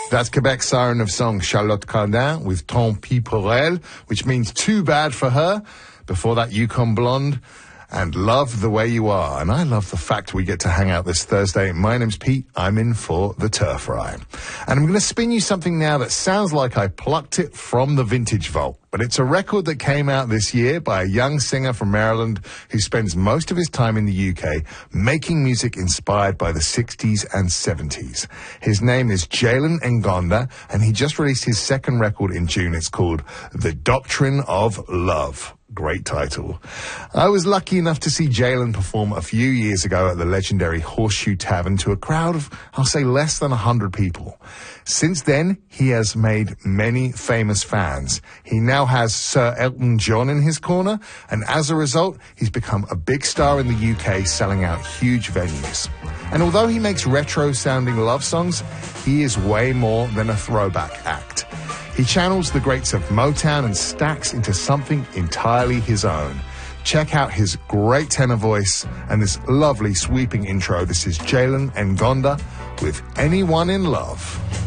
That's Quebec siren of song Charlotte Cardin with Tant pis pour elle, which means too bad for her. Before that, Yukon Blonde and Love the Way You Are. And I love the fact we get to hang out this Thursday. My name's Pete. I'm in for the turf ride. And I'm going to spin you something now that sounds like I plucked it from the vintage vault. But it's a record that came out this year by a young singer from Maryland who spends most of his time in the UK making music inspired by the 60s and 70s. His name is Jalen Ngonda, and he just released his second record in June. It's called The Doctrine of Love. Great title. I was lucky enough to see Jalen perform a few years ago at the legendary Horseshoe Tavern to a crowd of, I'll say, less than 100 people. Since then, he has made many famous fans. He now has Sir Elton John in his corner, and as a result, he's become a big star in the UK, selling out huge venues. And although he makes retro-sounding love songs, he is way more than a throwback act. He channels the greats of Motown and Stax into something entirely his own. Check out his great tenor voice and this lovely sweeping intro. This is Jalen Ngonda with Anyone in Love.